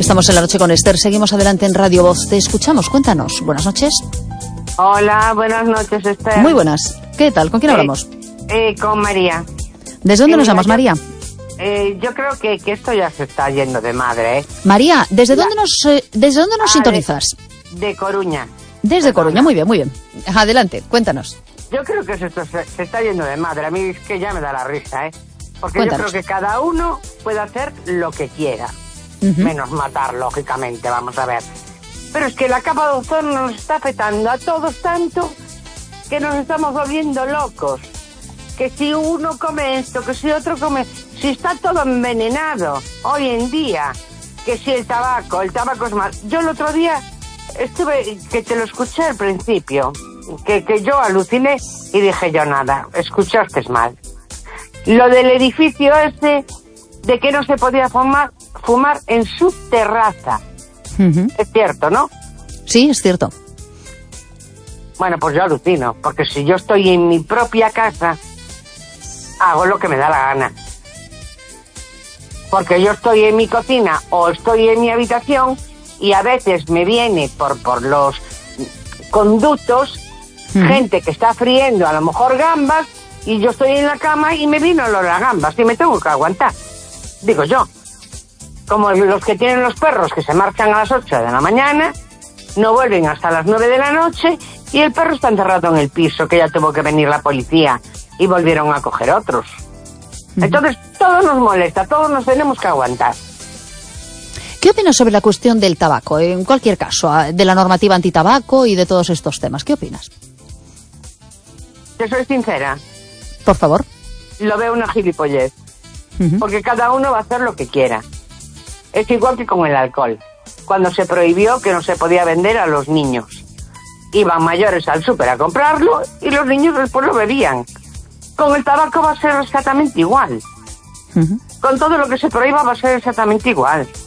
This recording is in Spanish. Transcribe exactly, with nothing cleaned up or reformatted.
Estamos en La Noche con Esther, seguimos adelante en Radio Voz. Te escuchamos, cuéntanos. Buenas noches. Hola, buenas noches, Esther. Muy buenas. ¿Qué tal? ¿Con quién eh, hablamos? Eh, con María. ¿Desde dónde eh, nos llamas, yo, María? Eh, yo creo que, que esto ya se está yendo de madre, ¿eh? María, ¿desde La... dónde nos, eh, ¿desde dónde nos ah, sintonizas? De, de Coruña. Desde Coruña, muy bien, muy bien. Adelante, cuéntanos. Yo creo que esto se, se está yendo de madre. A mí es que ya me da la risa, ¿eh? Porque Cuéntanos. yo creo que cada uno puede hacer lo que quiera. Uh-huh. Menos matar, lógicamente, vamos a ver. Pero es que la capa de ozono nos está afectando a todos tanto que nos estamos volviendo locos. Que si uno come esto, que si otro come... Si está todo envenenado hoy en día. Que si el tabaco, el tabaco es mal. Yo el otro día estuve, que te lo escuché al principio, que, que yo aluciné y dije yo nada, escuchaste mal. Lo del edificio ese, de que no se podía fumar, fumar en su terraza. Uh-huh. Es cierto, ¿no? Sí, es cierto. Bueno, pues yo alucino, porque si yo estoy en mi propia casa, hago lo que me da la gana. Porque yo estoy en mi cocina o estoy en mi habitación y a veces me viene por, por los conductos uh-huh. gente que está friendo a lo mejor gambas y yo estoy en la cama y me vino olor a gambas y me tengo que aguantar. Digo yo, como los que tienen los perros que se marchan a las ocho de la mañana, no vuelven hasta las nueve de la noche y el perro está encerrado en el piso, que ya tuvo que venir la policía y volvieron a coger otros. Uh-huh. Entonces, todo nos molesta, todos nos tenemos que aguantar. ¿Qué opinas sobre la cuestión del tabaco? En cualquier caso, de la normativa antitabaco y de todos estos temas. ¿Qué opinas? Te soy sincera. Por favor. Lo veo una gilipollez. Uh-huh. Porque cada uno va a hacer lo que quiera. Es igual que con el alcohol. Cuando se prohibió que no se podía vender a los niños. Iban mayores al súper a comprarlo y los niños después lo bebían. Con el tabaco va a ser exactamente igual. Uh-huh. Con todo lo que se prohíba va a ser exactamente igual.